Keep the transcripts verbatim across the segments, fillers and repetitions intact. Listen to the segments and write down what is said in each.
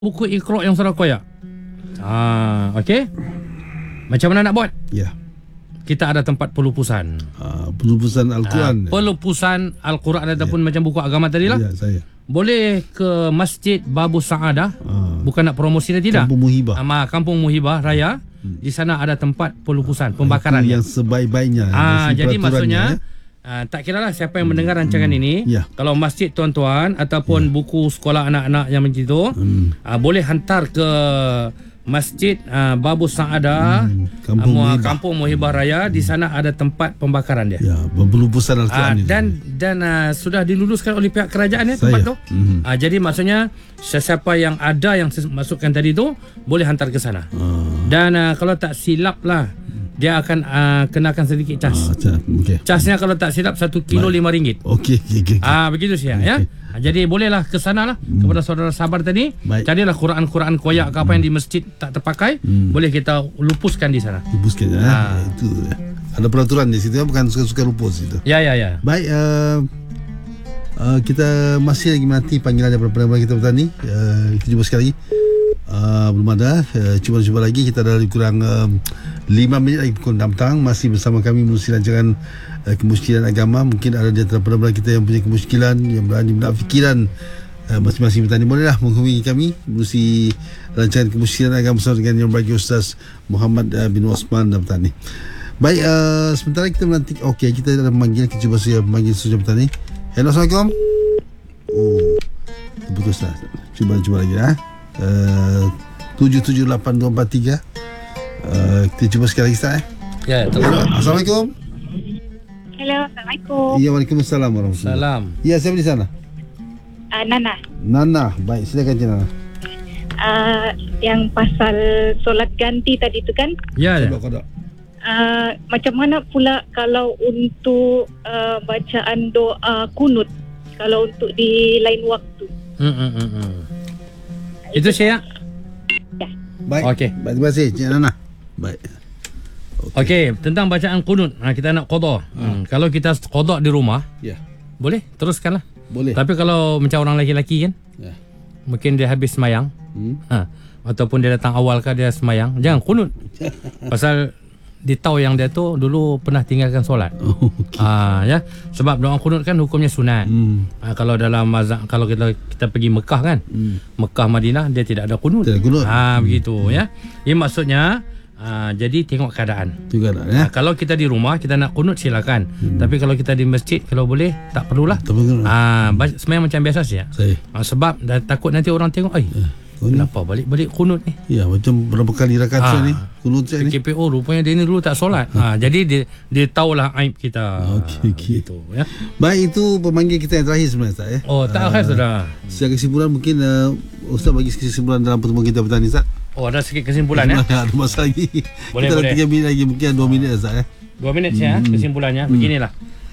buku Iqra yang surah Koyak. Ah, okey. Macam mana nak buat? Ya. Kita ada tempat pelupusan. Uh, pelupusan Al-Quran. Ah, pelupusan Al-Quran ataupun ya. macam buku agama tadi lah. Ya, saya. Boleh ke Masjid Babu Sa'adah. Ah. Bukan nak promosi dia, tidak. Kampung Muhibah. Ah, Kampung Muhibah Raya. Hmm. Di sana ada tempat pelupusan, pembakaran. Itu yang sebaik-baiknya. Ah, jadi maksudnya ya? Uh, tak kiralah siapa yang mendengar rancangan hmm. ini ya. Kalau masjid tuan-tuan ataupun ya. buku sekolah anak-anak yang macam itu hmm. uh, boleh hantar ke Masjid uh, Babu Sa'adah, hmm. Kampung, uh, Muhibah. Kampung Muhibah Raya. Di sana ada tempat pembakaran dia. Ya, pelupusan Al-Quran uh, dan dan uh, sudah diluluskan oleh pihak kerajaan ya tempat tu. Hmm. Uh, jadi maksudnya sesiapa yang ada yang masukkan tadi tu boleh hantar ke sana. Uh. Dan uh, kalau tak silap lah dia akan uh, kenakan sedikit cas. Ah, okay. Casnya kalau tak silap satu kilo lima ringgit. Okey, okey, okey. Ah, begitu saja okay. ya. Jadi bolehlah ke sana lah hmm. kepada saudara sabar tadi. Baik. Carilah Quran-Quran koyak ke apa hmm. yang di masjid tak terpakai, hmm. boleh kita lupuskan di sana. Lupuskan ya. Ah. Itu ada peraturan di situ ya, bukan suka-suka lupus itu. Ya, ya, ya. Baik, uh, uh, kita masih lagi menanti panggilan daripada pendengar kita petani. Uh, kita jumpa sekali lagi. Uh, belum ada, uh, cuba-cuba lagi. Kita ada lebih kurang uh, lima minit lagi pukul enam petang. Masih bersama kami menerusi rancangan uh, kemusykilan agama. Mungkin ada di antara pendengar kita yang punya kemusykilan, yang berani menak fikiran uh, masing-masing petani, bolehlah menghubungi kami menerusi rancangan kemusykilan agama bersama dengan Yang Berbahagia Ustaz Muhammad uh, bin Osman dan petani. Baik, uh, sementara kita menanti. Okey, kita ada memanggil. Kita cuba saya memanggil Ustaz petani. Hello, Assalamualaikum. Oh, terputus lah. Cuba-cuba lagi ya. Uh, tujuh tujuh lapan dua empat tiga. uh, Kita cuba sekali lagi Ustaz eh? Ya, Hello. Assalamualaikum. Hello, Assalamualaikum. Ya, Waalaikumsalam warahmatullahi. Salam. Ya, siapa di sana? uh, Nana. Nana, baik, silakan Cik Nana. uh, Yang pasal solat ganti tadi tu kan. Ya, ya. uh, Macam mana pula kalau untuk uh, bacaan doa kunut, kalau untuk di lain waktu? Hmm, hmm, hmm, hmm. Itu saya. Ya. Baik. Okey. Baik, terima kasih Cik Nana. Baik. Okey, okay, tentang bacaan qunut. Ha, kita nak qada. Hmm. Kalau kita qada di rumah, ya. Boleh, teruskanlah. Boleh. Tapi kalau macam orang lelaki kan, ya. Mungkin dia habis semayang, hmm. ha, ataupun dia datang awal ke dia semayang, jangan qunut. Pasal dia tahu yang dia tu dulu pernah tinggalkan solat. Oh, okay. Ah, ya. Sebab doa qunut kan hukumnya sunat. Hmm. Ah, kalau dalam mazhab, kalau kita kita pergi Mekah kan, hmm. Mekah Madinah dia tidak ada qunut. Tidak qunut. Ah, hmm. begitu hmm. ya. Ini maksudnya ah, jadi tengok keadaan. Tengok keadaan ya. Ah, kalau kita di rumah kita nak qunut silakan. Hmm. Tapi kalau kita di masjid kalau boleh tak perlulah. Tak perlu. Ah, semayang macam biasa saja. Ah, sebab dah takut nanti orang tengok, ai. Eh. Kenapa balik-balik kunut ni? Ya, macam berapa kali rakaat ha. ni kunut saya ni. K P O rupanya dia ni dulu tak solat. Ha, jadi dia dia tahulah aib kita. Okey, okey. Gitu ya. Baik, itu pemanggil kita yang terakhir sebenarnya Ustaz ya. Oh, tak akhir uh, sudah. Secara kesimpulan mungkin uh, Ustaz bagi kesimpulan dalam pertemuan kita petani Ustaz. Oh, ada sikit kesimpulan ya. Ada masa lagi. Boleh, kita boleh. ada tiga minit lagi, mungkin dua minit Ustaz ya. dua minit ya hmm. kesimpulannya. Hmm. Beginilah.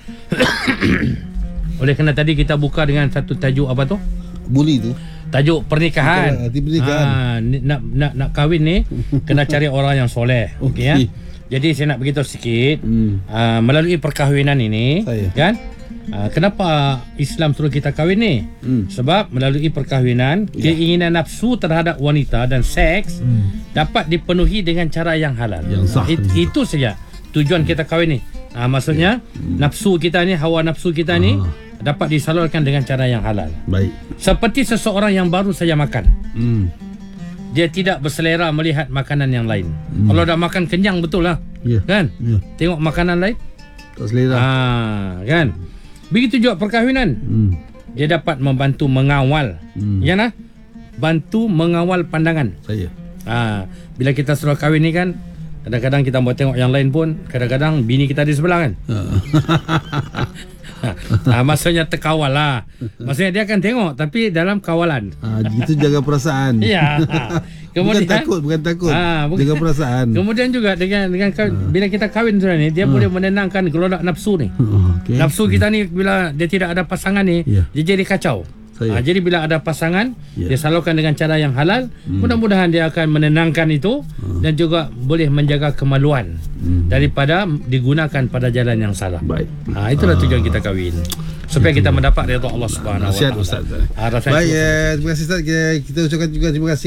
Oleh kerana tadi kita buka dengan satu tajuk apa tu? Buli tu. Tajuk pernikahan. Kita, pernikahan. Ha, nak nak nak kahwin ni kena cari orang yang soleh. Okey okay, ya. Jadi saya nak beritahu sikit hmm. uh, melalui perkahwinan ini saya. kan uh, kenapa Islam suruh kita kahwin ni? Hmm. Sebab melalui perkahwinan ya. keinginan nafsu terhadap wanita dan seks hmm. dapat dipenuhi dengan cara yang halal. Yang sah. It, itu saja tujuan kita kahwin ni. Uh, maksudnya ya. hmm. nafsu kita ni, hawa nafsu kita ah. ni dapat disalurkan dengan cara yang halal. Baik. Seperti seseorang yang baru saja makan. Hmm. Dia tidak berselera melihat makanan yang lain. Hmm. Kalau dah makan kenyang betul lah. Yeah. Kan? Yeah. Tengok makanan lain tak selera. Ah, kan? Begitu juga perkahwinan. Hmm. Dia dapat membantu mengawal. Hmm. Ya nah? Bantu mengawal pandangan. Saya. Ah, bila kita suruh kahwin ni kan, kadang-kadang kita mau tengok yang lain pun, kadang-kadang bini kita di sebelah kan. Ha, maksudnya terkawal lah. Maksudnya dia akan tengok tapi dalam kawalan. Ha, itu jaga perasaan. Ya. Kemudian, bukan takut, bukan takut. Ha, bukan, jaga perasaan. Kemudian juga dengan dengan ha. bila kita kahwin sudah ni, dia ha. boleh menenangkan gelodak nafsu ni. Okay. Nafsu kita ni bila dia tidak ada pasangan ni, yeah. dia jadi kacau. Ha, jadi bila ada pasangan, yeah. dia salurkan dengan cara yang halal. Hmm. Mudah-mudahan dia akan menenangkan itu hmm. dan juga boleh menjaga kemaluan hmm. daripada digunakan pada jalan yang salah. Baik. Ha, itulah uh. tujuan kita kahwin. supaya kita mendapat redha Allah Subhanahu Wa Nasihat Taala. Ustaz. Ah, Rafiq. Baik, eh, terima kasih Ustaz. Kita, kita ucapkan juga terima kasih